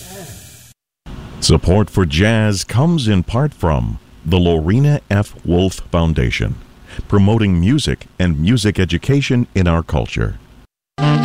Support for jazz comes in part from the Lorena F. Wolf Foundation, promoting music and music education in our culture.